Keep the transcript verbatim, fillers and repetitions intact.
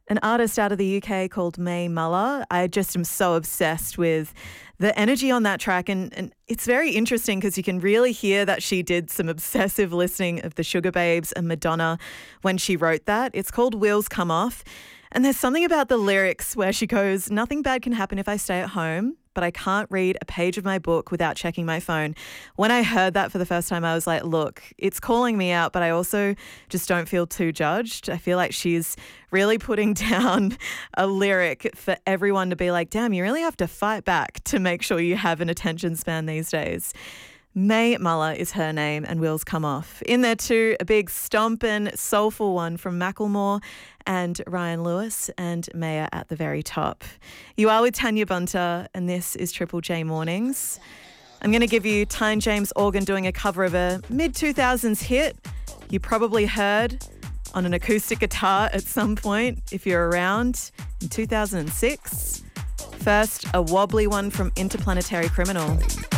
an artist out of the U K called May Muller. I just am so obsessed with the energy on that track, and, and it's very interesting because you can really hear that she did some obsessive listening of the Sugar Babes and Madonna when she wrote that. It's called Wheels Come Off, and there's something about the lyrics where she goes, "Nothing bad can happen if I stay at home, but I can't read a page of my book without checking my phone." When I heard that for the first time, I was like, look, it's calling me out, but I also just don't feel too judged. I feel like she's really putting down a lyric for everyone to be like, damn, you really have to fight back to make sure you have an attention span these days. May Muller is her name, and Wheels Come Off. In there too, a big stompin', soulful one from Macklemore and Ryan Lewis, and Maya at the very top. You are with Tanya Bunter, and this is Triple J Mornings. I'm going to give you Tyne James Organ doing a cover of a mid two thousands hit you probably heard on an acoustic guitar at some point if you're around in two thousand six. First, a wobbly one from Interplanetary Criminal.